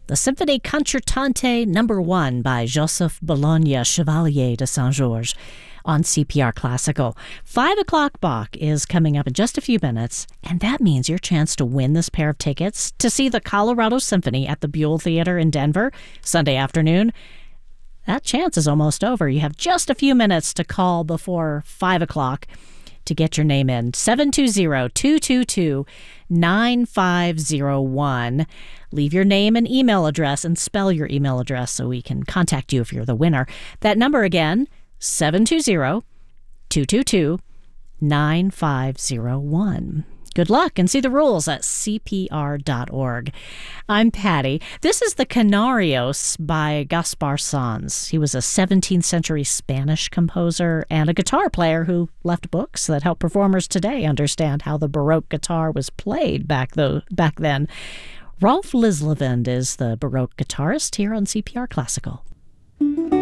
the Symphonie Concertante No. 1 by Joseph Bologna Chevalier de Saint-Georges on CPR Classical. 5 o'clock Bach is coming up in just a few minutes, and that means your chance to win this pair of tickets to see the Colorado Symphony at the Buell Theater in Denver Sunday afternoon. That chance is almost over. You have just a few minutes to call before 5 o'clock to get your name in. 720-222-9501. Leave your name and email address and spell your email address so we can contact you if you're the winner. That number again, 720-222-9501. Good luck and see the rules at cpr.org. I'm Patty. This is the Canarios by Gaspar Sanz. He was a 17th century Spanish composer and a guitar player who left books that help performers today understand how the Baroque guitar was played back then. Rolf Lislevend is the Baroque guitarist here on CPR Classical.